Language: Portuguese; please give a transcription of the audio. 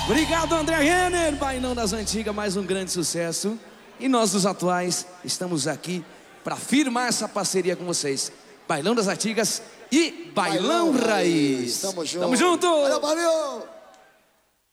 Obrigado, André Renner. Bailão das Antigas, mais um grande sucesso. E nós dos atuais estamos aqui para firmar essa parceria com vocês. Bailão das Antigas e Bailão Raiz. Tamo junto. Tamo junto. Valeu.